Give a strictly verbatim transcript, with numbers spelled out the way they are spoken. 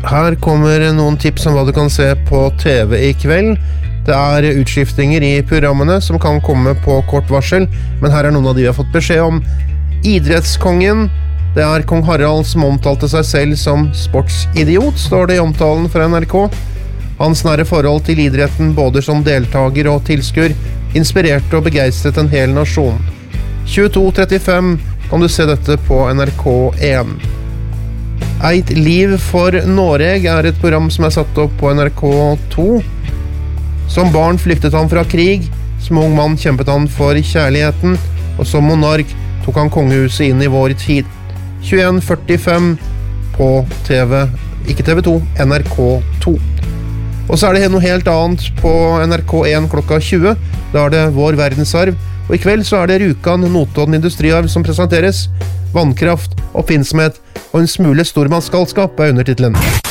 Her kommer noen tips om hva du kan se på T V i kveld. Det er utskiftinger i programmene som kan komme på kort varsel, men her er noen av de vi har fått beskjed om. Idrettskongen, det er kong Harald som omtalte seg selv som sportsidiot, står det i omtalen fra N R K. Hans nære forhold til idretten, både som deltager og tilskuer, inspirerte og begeistret en hel nasjon. tjueto trettifem kan du se dette på N R K én. Eit liv for Noreg er et program som er satt opp på N R K to. Som barn flyktet han fra krig, som ung mann kjempet han for kjærligheten, og som monark tok han kongehuset inn i vår tid. tjueen førtifem på T V, ikke T V to, N R K to. Og så er det noe helt annet på N R K én klokka tjue, da er det Vår verdensarv, og i kveld så er det Rjukan Notodden industriarv som presenteres. Vannkraft, oppfinnsomhet og en smule stormannsgalskap er undertitlen.